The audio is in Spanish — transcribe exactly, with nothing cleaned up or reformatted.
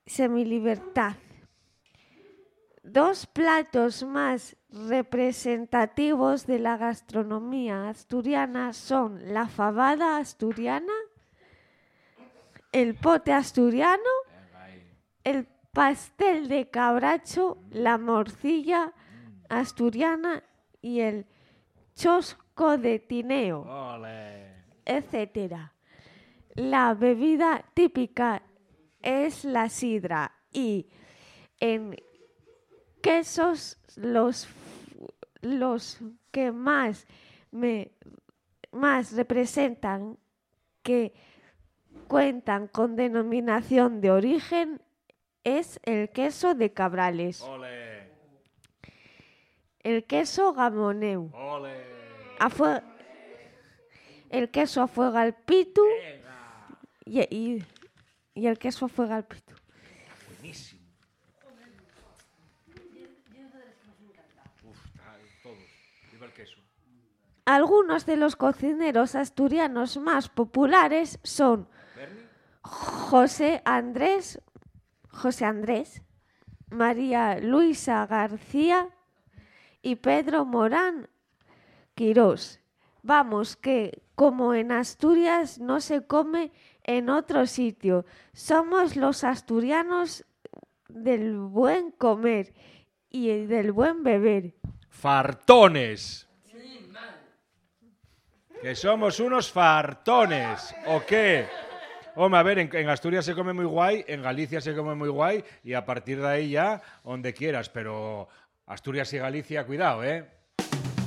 semilibertad. Dos platos más representativos de la gastronomía asturiana son la fabada asturiana, el pote asturiano, el pastel de cabracho, la morcilla asturiana y el chosco de tineo, ¡Ole! etcétera. La bebida típica es la sidra y en quesos los, los que más me más representan que cuentan con denominación de origen es el queso de Cabrales, ¡Ole! el queso gamoneu, ¡Ole! afue- el queso a fuego al pitu Venga. y, y, y el queso a fuego al pitu. Buenísimo. Uf, está- todos. Viva el queso. Algunos de los cocineros asturianos más populares son ¿Bernie? José Andrés, José Andrés, María Luisa García y Pedro Morán Quirós. Vamos, que como en Asturias no se come en otro sitio. Somos los asturianos del buen comer y del buen beber. Fartones. Que somos unos fartones. ¿O qué? Hombre, a ver, en, en Asturias se come muy guay, en Galicia se come muy guay y a partir de ahí ya, donde quieras. Pero Asturias y Galicia, cuidado, ¿eh?